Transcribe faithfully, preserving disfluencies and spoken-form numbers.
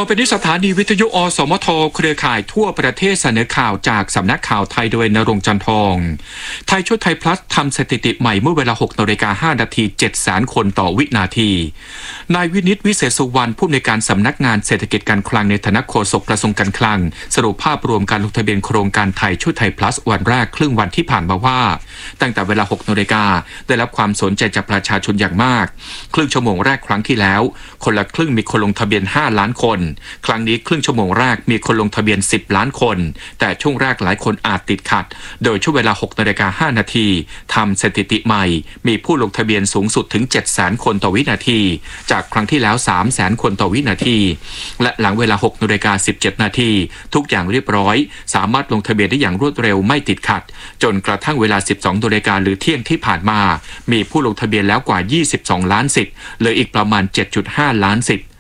ต่อไปนี้สถานีวิทยุอสมทเครือข่ายทั่วประเทศเสนอข่าวจากสำนักข่าวไทยโดยณรงค์จันทองไทยชุดไทยพลัสทำสถิติใหม่เมื่อเวลาหกนาฬิกาห้านาทีเจ็ดแสนคนต่อวินาทีนายวินิตวิเศษสุวรรณผู้อำนวยการสำนักงานเศรษฐกิจการคลังในฐานะโฆษกกระทรวงการคลังสรุปภาพรวมการลงทะเบียนโครงการไทยชุดไทยพลัสวันแรกครึ่งวันที่ผ่านมาว่าตั้งแต่เวลาหกนาฬิกาได้รับความสนใจจากประชาชนอย่างมากครึ่งชั่วโมงแรกครั้งที่แล้วคนละครึ่งมีคนลงทะเบียนห้าล้านคนครั้งนี้ครึ่งชั่วโมงแรกมีคนลงทะเบียนสิบล้านคนแต่ช่วงแรกหลายคนอาจติดขัดโดยช่วงเวลาหกนาฬิกาห้านาทีทำสถิติใหม่มีผู้ลงทะเบียนสูงสุดถึง เจ็ดแสนคนต่อวินาทีจากครั้งที่แล้ว สามแสนคนต่อวินาทีและหลังเวลาหกนาฬิกาสิบเจ็ดนาทีทุกอย่างเรียบร้อยสามารถลงทะเบียนได้อย่างรวดเร็วไม่ติดขัดจนกระทั่งเวลาสิบสองนาฬิกาหรือเที่ยงที่ผ่านมามีผู้ลงทะเบียนแล้วกว่ายี่สิบสองล้านสิทธิ์เหลืออีกประมาณ เจ็ดจุดห้าล้านสิทธิ์